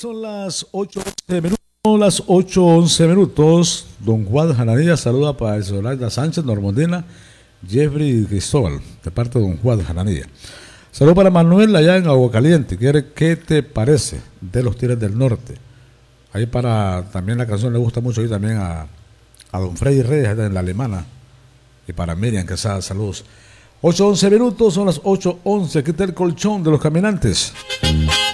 son las 8:11 minutos. Las 8:11 minutos. Don Juan Janadilla saluda para el Zoraida Sánchez, Normandina, Jeffrey Cristóbal, de parte de don Juan Janadilla. Saludo para Manuel allá en Aguacaliente. ¿Qué te parece de los Tigres del Norte? Ahí para también la canción le gusta mucho ahí también a don Freddy Reyes en la alemana. Y para Miriam Quesada, saludos. 8:11 minutos, son las 8:11. Aquí está el colchón de los caminantes.